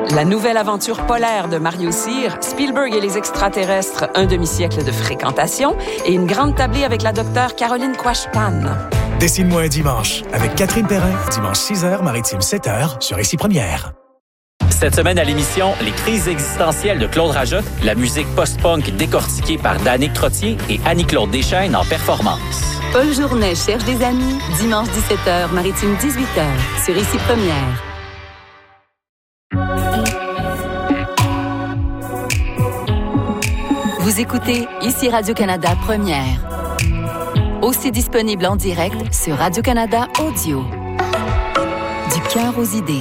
La nouvelle aventure polaire de Mario Cyr, Spielberg et les extraterrestres, un demi-siècle de fréquentation et une grande tablée avec la docteure Caroline Quashtan. Dessine-moi un dimanche avec Catherine Perrin, dimanche 6h, Maritime 7h, sur Ici Première. Cette semaine à l'émission, les crises existentielles de Claude Rajotte, la musique post-punk décortiquée par Danick Trottier et Annie-Claude Deschaines en performance. Paul Journet cherche des amis, dimanche 17h, Maritime 18h, sur Ici Première. Vous écoutez Ici Radio-Canada Première. Aussi disponible en direct sur Radio-Canada Audio. Du cœur aux idées.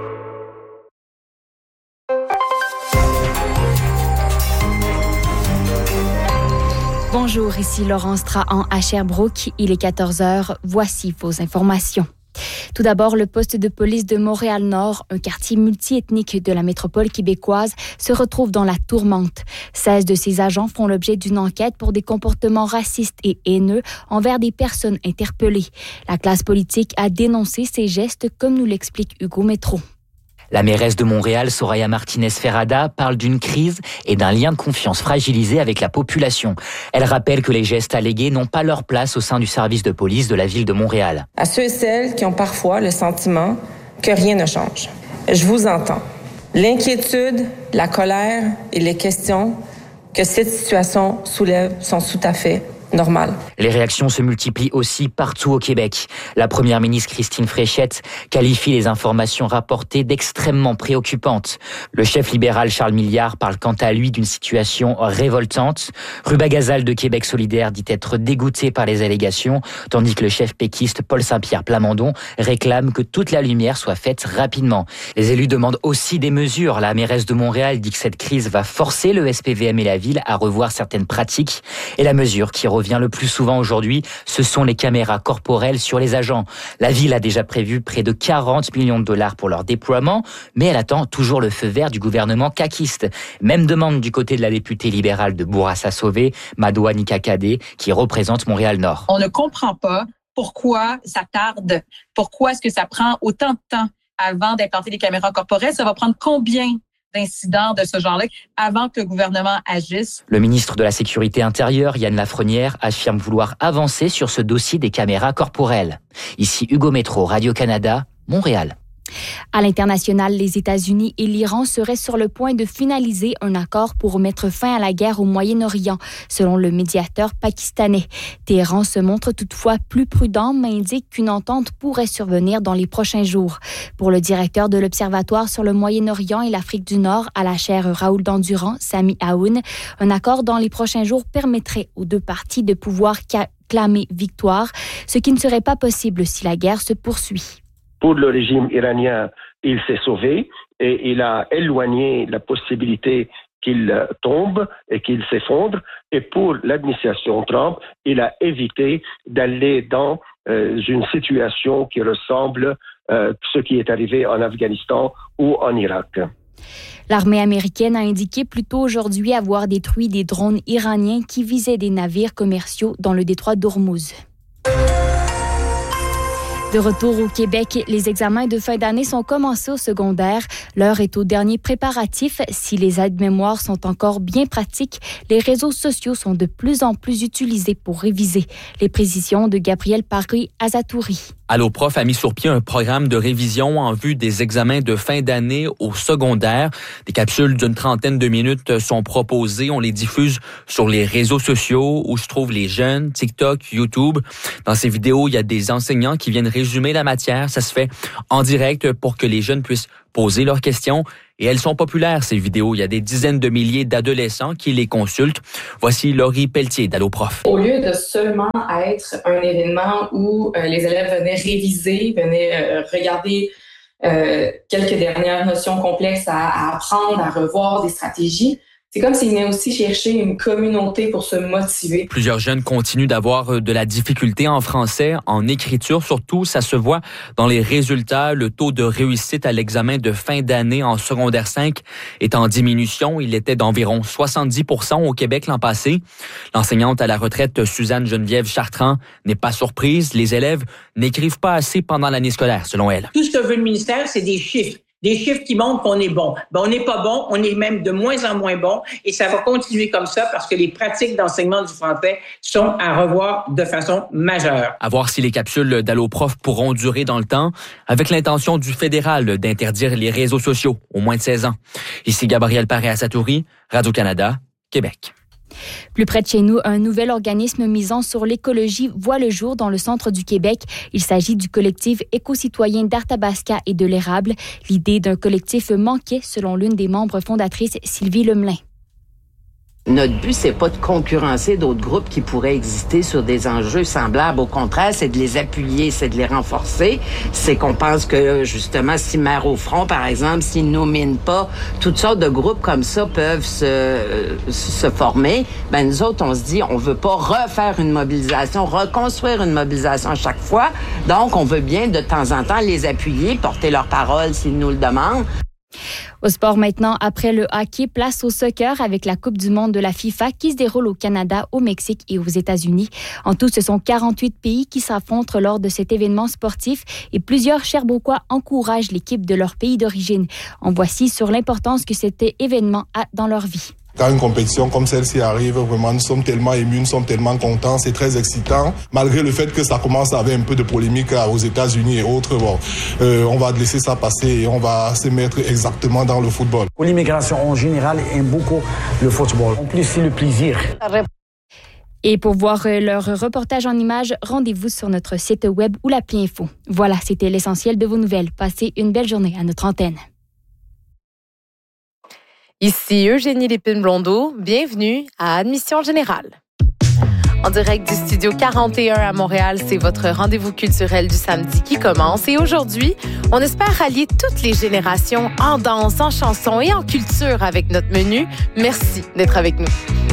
Bonjour, ici Laurence Trahan à Sherbrooke. Il est 14h. Voici vos informations. Tout d'abord, le poste de police de Montréal-Nord, un quartier multiethnique de la métropole québécoise, se retrouve dans la tourmente. 16 de ses agents font l'objet d'une enquête pour des comportements racistes et haineux envers des personnes interpellées. La classe politique a dénoncé ces gestes, comme nous l'explique Hugo Métro. La mairesse de Montréal, Soraya Martinez-Ferrada, parle d'une crise et d'un lien de confiance fragilisé avec la population. Elle rappelle que les gestes allégués n'ont pas leur place au sein du service de police de la ville de Montréal. À ceux et celles qui ont parfois le sentiment que rien ne change, je vous entends. L'inquiétude, la colère et les questions que cette situation soulève sont tout à fait normales. Les réactions se multiplient aussi partout au Québec. La première ministre Christine Fréchette qualifie les informations rapportées d'extrêmement préoccupantes. Le chef libéral Charles Milliard parle quant à lui d'une situation révoltante. Ruba Gazal de Québec solidaire dit être dégoûté par les allégations, tandis que le chef péquiste Paul Saint-Pierre Plamondon réclame que toute la lumière soit faite rapidement. Les élus demandent aussi des mesures. La mairesse de Montréal dit que cette crise va forcer le SPVM et la ville à revoir certaines pratiques. Et la mesure qui revient le plus souvent aujourd'hui, ce sont les caméras corporelles sur les agents. La ville a déjà prévu près de 40 millions de dollars pour leur déploiement, mais elle attend toujours le feu vert du gouvernement caquiste. Même demande du côté de la députée libérale de Bourassa-Sauvé, Madoua Nikakadé, qui représente Montréal-Nord. On ne comprend pas pourquoi ça tarde, pourquoi est-ce que ça prend autant de temps avant d'implanter des caméras corporelles. Ça va prendre combien d'incidents de ce genre-là avant que le gouvernement agisse? Le ministre de la Sécurité intérieure, Yann Lafrenière, affirme vouloir avancer sur ce dossier des caméras corporelles. Ici Hugo Métro, Radio-Canada, Montréal. À l'international, les États-Unis et l'Iran seraient sur le point de finaliser un accord pour mettre fin à la guerre au Moyen-Orient, selon le médiateur pakistanais. Téhéran se montre toutefois plus prudent, mais indique qu'une entente pourrait survenir dans les prochains jours. Pour le directeur de l'Observatoire sur le Moyen-Orient et l'Afrique du Nord à la chaire Raoul Dandurand, Sami Aoun, un accord dans les prochains jours permettrait aux deux parties de pouvoir clamer victoire, ce qui ne serait pas possible si la guerre se poursuit. Pour le régime iranien, il s'est sauvé et il a éloigné la possibilité qu'il tombe et qu'il s'effondre. Et pour l'administration Trump, il a évité d'aller dans une situation qui ressemble à ce qui est arrivé en Afghanistan ou en Irak. L'armée américaine a indiqué plus tôt aujourd'hui avoir détruit des drones iraniens qui visaient des navires commerciaux dans le détroit d'Ormuz. De retour au Québec, les examens de fin d'année sont commencés au secondaire. L'heure est au dernier préparatif. Si les aides-mémoires sont encore bien pratiques, les réseaux sociaux sont de plus en plus utilisés pour réviser. Les précisions de Gabriel Paris-Azatouri. Alloprof a mis sur pied un programme de révision en vue des examens de fin d'année au secondaire. Des capsules d'une 30aine de minutes sont proposées. On les diffuse sur les réseaux sociaux où se trouvent les jeunes, TikTok, YouTube. Dans ces vidéos, il y a des enseignants qui viennent résumer la matière. Ça se fait en direct pour que les jeunes puissent poser leurs questions. Et elles sont populaires, ces vidéos. Il y a des dizaines de milliers d'adolescents qui les consultent. Voici Laurie Pelletier d'Alloprof. Au lieu de seulement être un événement où les élèves venaient réviser, venaient regarder quelques dernières notions complexes à apprendre, à revoir des stratégies, c'est comme s'ils venaient aussi chercher une communauté pour se motiver. Plusieurs jeunes continuent d'avoir de la difficulté en français, en écriture surtout. Ça se voit dans les résultats. Le taux de réussite à l'examen de fin d'année en secondaire 5 est en diminution. Il était d'environ 70% au Québec l'an passé. L'enseignante à la retraite Suzanne Geneviève Chartrand n'est pas surprise. Les élèves n'écrivent pas assez pendant l'année scolaire, selon elle. Tout ce que veut le ministère, c'est des chiffres. des chiffres qui montrent qu'on est bon. On n'est pas bon, on est même de moins en moins bon et ça va continuer comme ça parce que les pratiques d'enseignement du français sont à revoir de façon majeure. À voir si les capsules d'Alloprof pourront durer dans le temps, avec l'intention du fédéral d'interdire les réseaux sociaux aux moins de 16 ans. Ici Gabriel Paré-Assatouri, Radio-Canada, Québec. Plus près de chez nous, un nouvel organisme misant sur l'écologie voit le jour dans le centre du Québec. Il s'agit du collectif éco-citoyen d'Arthabasca et de l'Érable. L'idée d'un collectif manquait, selon l'une des membres fondatrices, Sylvie Lemelin. Notre but, c'est pas de concurrencer d'autres groupes qui pourraient exister sur des enjeux semblables. Au contraire, c'est de les appuyer, c'est de les renforcer. C'est qu'on pense que, justement, si Mères au front, par exemple, s'ils nominent pas, toutes sortes de groupes comme ça peuvent se former. Ben, nous autres, on se dit, on veut pas refaire une mobilisation, reconstruire une mobilisation à chaque fois. Donc, on veut bien, de temps en temps, les appuyer, porter leur parole s'ils nous le demandent. Au sport maintenant, après le hockey, place au soccer avec la Coupe du monde de la FIFA qui se déroule au Canada, au Mexique et aux États-Unis. En tout, ce sont 48 pays qui s'affrontent lors de cet événement sportif et plusieurs Sherbrookois encouragent l'équipe de leur pays d'origine. En voici sur l'importance que cet événement a dans leur vie. Quand une compétition comme celle-ci arrive, vraiment, nous sommes tellement émus, nous sommes tellement contents, c'est très excitant. Malgré le fait que ça commence avec un peu de polémique aux États-Unis et autres, on va laisser ça passer et on va se mettre exactement dans le football. L'immigration en général aime beaucoup le football. En plus, c'est le plaisir. Et pour voir leur reportage en images, rendez-vous sur notre site web ou l'appli Info. Voilà, c'était l'essentiel de vos nouvelles. Passez une belle journée à notre antenne. Ici Eugénie Lépine-Blondeau, bienvenue à Admission Générale. En direct du Studio 41 à Montréal, c'est votre rendez-vous culturel du samedi qui commence. Et aujourd'hui, on espère rallier toutes les générations en danse, en chanson et en culture avec notre menu. Merci d'être avec nous.